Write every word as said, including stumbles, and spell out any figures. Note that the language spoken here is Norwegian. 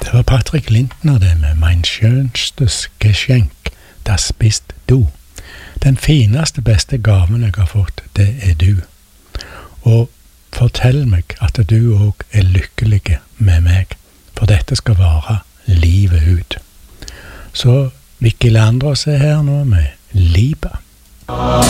Det var Patrick Lintner det med «Mein schönstes Geschenk, das bist du». Den fineste, beste gaven jeg har fått, det er du. Og fortell meg at du også er lykkelig med meg, for dette skal vare livet ut. Så Vicky Leandros er her nå med Liebe.